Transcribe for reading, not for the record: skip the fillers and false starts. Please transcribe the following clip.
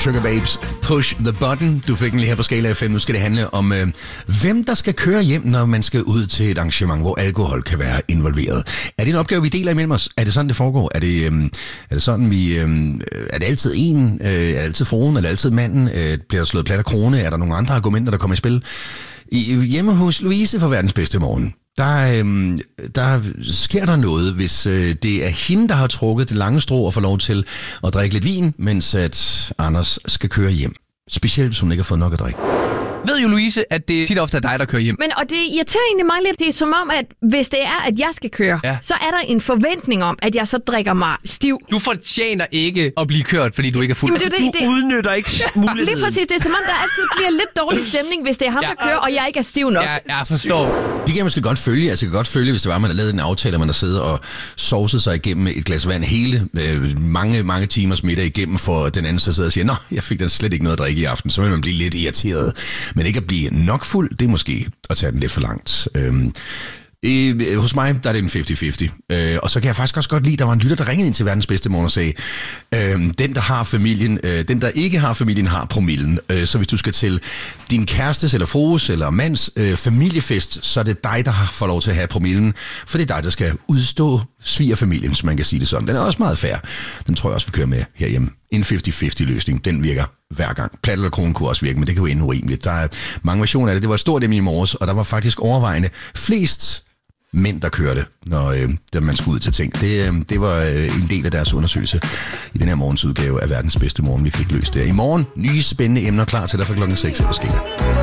Sugar Babes, Push the Button. Du fik den lige her på Skala FM. Nu skal det handle om, hvem der skal køre hjem, når man skal ud til et arrangement, hvor alkohol kan være involveret. Er det en opgave, vi deler imellem os? Er det sådan, det foregår? Er det sådan, er det altid en? Er det altid fruen? Er det altid manden? Bliver der slået plat af krone? Er der nogle andre argumenter, der kommer i spil? Hjemme hos Louise for verdens bedste morgen, der sker der noget, hvis det er hende, der har trukket det lange strå og får lov til at drikke lidt vin, mens at Anders skal køre hjem. Specielt, hvis hun ikke har fået nok at drikke. Ved jo, Louise, at det tit ofte er dig, der kører hjem. Og det irriterer egentlig mig lidt. Det er som om, at hvis det er, at jeg skal køre, så er der en forventning om, at jeg så drikker mig stiv. Du fortjener ikke at blive kørt, fordi du ikke er fuld. Jamen, Du udnytter ikke muligheden. Lige præcis. Det er som om, der altid bliver lidt dårlig stemning, hvis det er ham, der kører, og jeg ikke er stiv nok. Jeg forstår. Det kan jeg måske godt følge. Altså, jeg kan godt følge, hvis det var, man har lavet en aftale, og man har siddet og sovset sig igennem et glas vand hele mange timers middag igennem, for den anden så sidder og siger, nå, jeg fik den slet ikke noget at drikke i aften. Så vil man blive lidt irriteret. Men ikke at blive nok fuld, det er måske at tage den lidt for langt. Hos mig, der er det en 50-50. Og så kan jeg faktisk også godt lide, der var en lytter, der ringede ind til verdens bedste morgen og sagde, den, der har familien, den, der ikke har familien, har promillen. Så hvis du skal til din kærestes eller frues eller mands familiefest, så er det dig, der får lov til at have promillen, for det er dig, der skal udstå svigerfamilien, som man kan sige det sådan. Den er også meget fair. Den tror jeg også, vi kører med herhjemme. En 50-50 løsning, den virker hver gang. Plat eller krone kunne også virke, men det kan jo ende urimeligt. Der er mange versioner af det. Det var et stort emne i morges, og der var faktisk overvejende flest mænd, der kørte, når man skulle ud til ting. Det var en del af deres undersøgelse i den her morgens udgave af verdens bedste morgen, vi fik løst det. I morgen, nye spændende emner klar til dig fra klokken 6 på Skala.